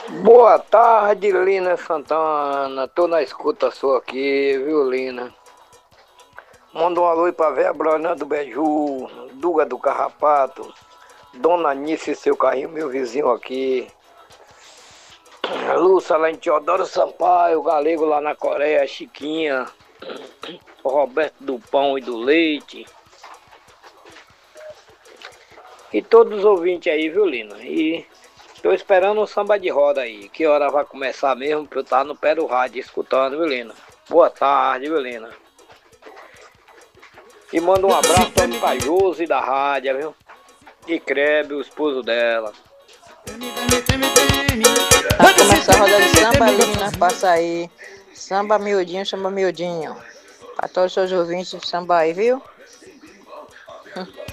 Boa tarde, Lina Santana. Tô na escuta sua aqui, viu, Lina? Manda um alô aí pra véia Bruna do Beiju, Duga do Carrapato, Dona Nice, seu carrinho, meu vizinho aqui. Lúcia lá em Teodoro Sampaio, Galego lá na Coreia, Chiquinha, o Roberto do Pão e do Leite. E todos os ouvintes aí, viu, Lina? E tô esperando um samba de roda aí. Que hora vai começar mesmo? Pra eu estar no pé do rádio escutando, viu, Lina? Boa tarde, viu, Lina? E manda um abraço pra Josi da rádio, viu? E Crebe, o esposo dela. Vai começar a roda de samba ali, né? Passa aí. Samba miudinho, samba miudinho. Pra todos os seus ouvintes, samba aí, viu?